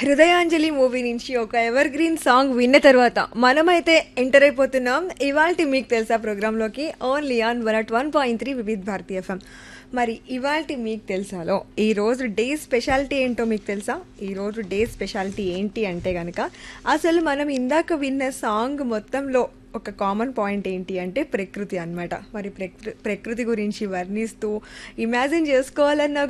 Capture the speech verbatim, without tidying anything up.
హృదయాంజలి movie నుంచి ఒక ever green song విన్న తర్వాత మనమైతే ఎంటర్ అయిపోతున్నాం ఇవాల్టి మీకు తెలుసా ప్రోగ్రాంలోకి only on one at one point three Vividh Bharati FM. మరి ఇవాల్టి మీకు తెలుసాలో ఈరోజు డే స్పెషాలిటీ ఏంటో మీకు తెలుసా? ఈరోజు డే స్పెషాలిటీ ఏంటి అంటే కనుక అసలు మనం ఇందాక విన్న సాంగ్ మొత్తంలో ఒక కామన్ పాయింట్ ఏంటి అంటే ప్రకృతి అన్నమాట. మరి ప్రకృ ప్రకృతి గురించి వర్ణిస్తూ ఇమాజిన్ చేసుకోవాలన్నా